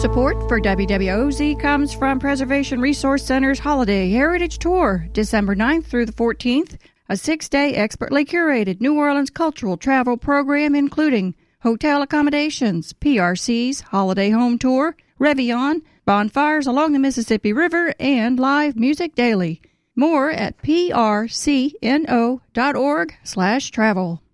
Support for WWOZ comes from Preservation Resource Center's Holiday Heritage Tour, December 9th through the 14th, a 6-day expertly curated New Orleans cultural travel program including hotel accommodations, PRC's Holiday Home Tour, Réveillon, bonfires along the Mississippi River, and live music daily. More at prcno.org/travel.